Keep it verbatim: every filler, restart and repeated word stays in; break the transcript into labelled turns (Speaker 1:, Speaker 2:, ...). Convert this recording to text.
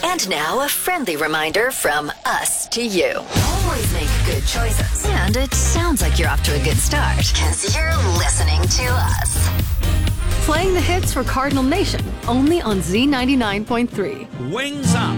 Speaker 1: And now a friendly reminder from us to you. Always make good choices. And it sounds like you're off to a good start because you're listening to us.
Speaker 2: Playing the hits for Cardinal Nation, only on Z ninety-nine point three.
Speaker 3: Wings Up.